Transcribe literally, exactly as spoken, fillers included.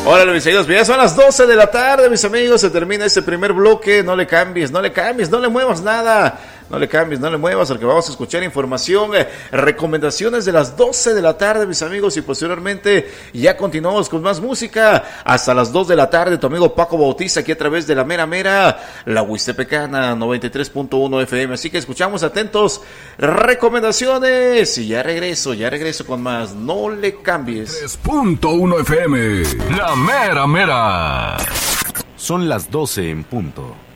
Hola mis amigos, ya son las doce de la tarde, mis amigos, se termina este primer bloque, no le cambies, no le cambies, no le muevas nada, no le cambies, no le muevas, porque vamos a escuchar información, eh, recomendaciones de las doce de la tarde, mis amigos, y posteriormente ya continuamos con más música, hasta las dos de la tarde, tu amigo Paco Bautista, aquí a través de la mera mera, la Huistepecana noventa y tres punto uno F M, así que escuchamos atentos, recomendaciones, y ya regreso, ya regreso con más, no le cambies. tres punto uno F M, la mera mera. Son las doce en punto.